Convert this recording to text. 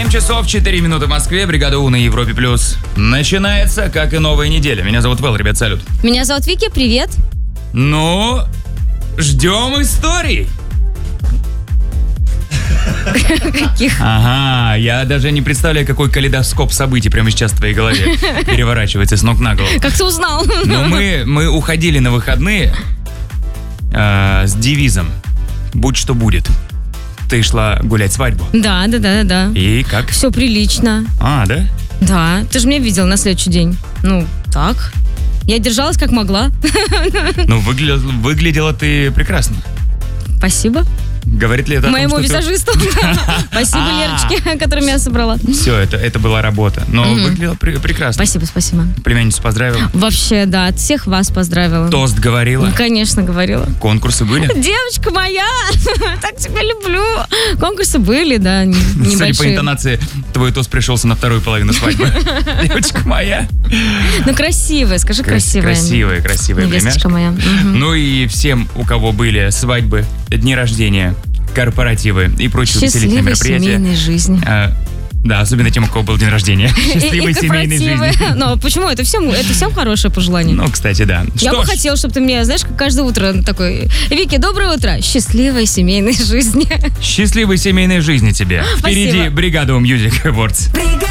7 часов 4 минуты в Москве. Бригада У на Европе Плюс. Начинается, как и новая неделя. Меня зовут Вэл, ребят, салют. Меня зовут Вики, привет. Ну, ждем историй. Каких? Ага, я даже не представляю, какой калейдоскоп событий прямо сейчас в твоей голове переворачивается с ног на голову. Как ты узнал? Но мы уходили на выходные с девизом «Будь что будет». Ты шла гулять свадьбу. Да. И как? Все прилично. А, да? Да, ты же меня видел на следующий день. Ну, так. Я держалась как могла. Ну, выглядела ты прекрасно. Спасибо. Говорит ли это о том, Моему что визажисту. Спасибо, Лерочке, которая меня собрала. Все, это была работа. Но выглядела прекрасно. Спасибо. Племянницу поздравила. Вообще, да, от всех вас поздравила. Тост говорила. Ну, конечно, говорила. Конкурсы были? Девочка моя, так тебя люблю. Конкурсы были, да, небольшие. Судя по интонации, твой тост пришелся на вторую половину свадьбы. Девочка моя. Ну, красивая, скажи красивая. Красивая невесточка племяшка. моя. Ну и всем, у кого были свадьбы, дни рождения, корпоративы и прочие веселительные Счастливой мероприятия. семейной жизни. Да, особенно тем, у кого был день рождения. Счастливой семейной жизни. Но почему? Это всем хорошее пожелание. Ну, кстати, да. Я бы хотела, чтобы ты мне, знаешь, как каждое утро такой: Вики, доброе утро. Счастливой семейной жизни. Счастливой семейной жизни тебе. Спасибо. Впереди бригада Music Awards.